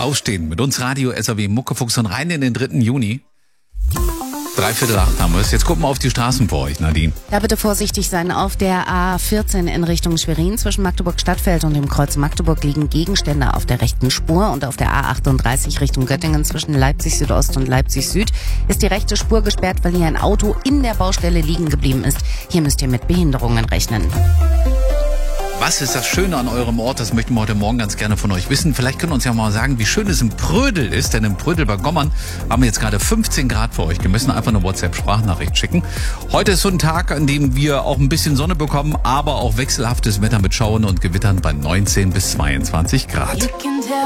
Aufstehen. Mit uns Radio SAW Muckefuchs und rein in den 3. Juni. 7:45 haben wir es. Jetzt gucken wir auf die Straßen vor euch, Nadine. Da bitte vorsichtig sein. Auf der A14 in Richtung Schwerin zwischen Magdeburg-Stadtfeld und dem Kreuz Magdeburg liegen Gegenstände auf der rechten Spur. Und auf der A38 Richtung Göttingen zwischen Leipzig-Südost und Leipzig-Süd ist die rechte Spur gesperrt, weil hier ein Auto in der Baustelle liegen geblieben ist. Hier müsst ihr mit Behinderungen rechnen. Was ist das Schöne an eurem Ort? Das möchten wir heute Morgen ganz gerne von euch wissen. Vielleicht könnt ihr uns ja mal sagen, wie schön es im Prödel ist. Denn im Prödel bei Gommern haben wir jetzt gerade 15 Grad für euch gemessen. Einfach eine WhatsApp-Sprachnachricht schicken. Heute ist so ein Tag, an dem wir auch ein bisschen Sonne bekommen, aber auch wechselhaftes Wetter mit Schauern und Gewittern bei 19 bis 22 Grad.